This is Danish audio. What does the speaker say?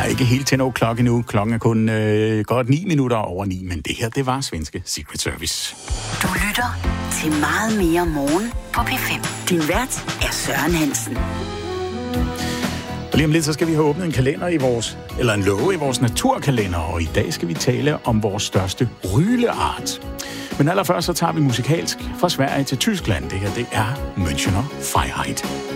er ikke helt 10 o'clock endnu. Klokken er kun godt 9 minutter over 9, men det her, det var svenske Secret Service. Du lytter til Meget mere morgen på P5. Din vært er Søren Hansen. Og lige om lidt, så skal vi have åbnet en kalender en låge i vores naturkalender, og i dag skal vi tale om vores største rygleart. Men allerførst så tager vi musikalsk fra Sverige til Tyskland. Det her, det er Münchener Freiheit.